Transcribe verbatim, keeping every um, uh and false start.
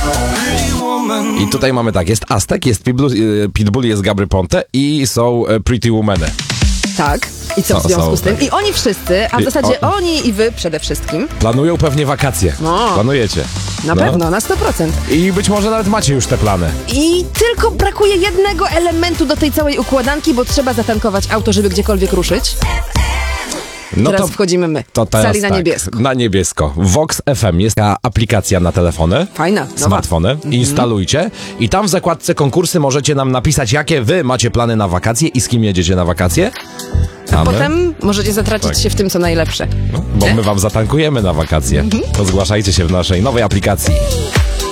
I tutaj mamy tak, jest Aztek, jest Pitbull, Pitbull jest Gabry Ponte i są Pretty Womany. Tak. I co w No, związku są, z tym? tak. I oni wszyscy, a w I zasadzie o- oni i wy przede wszystkim. Planują pewnie wakacje. No. Planujecie. Na No. pewno, na sto procent. I być może nawet macie już te plany. I tylko brakuje jednego elementu do tej całej układanki, bo trzeba zatankować auto, żeby gdziekolwiek ruszyć. No Teraz to, wchodzimy my. to teraz Sali na tak, niebiesko. Na niebiesko. Vox F M jest taka aplikacja na telefony. Fajna, nowa. Smartfony. Instalujcie. I tam w zakładce konkursy możecie nam napisać, jakie wy macie plany na wakacje i z kim jedziecie na wakacje. A my? Potem możecie zatracić Tak. się w tym, co najlepsze. Bo my wam zatankujemy na wakacje. To zgłaszajcie się w naszej nowej aplikacji.